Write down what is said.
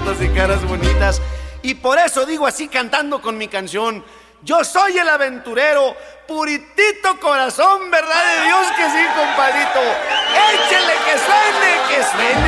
zapatos y caras bonitas. Y por eso digo así cantando con mi canción: yo soy el aventurero, puritito corazón, ¿verdad de Dios que sí, compadrito? Échele que suene, que suene.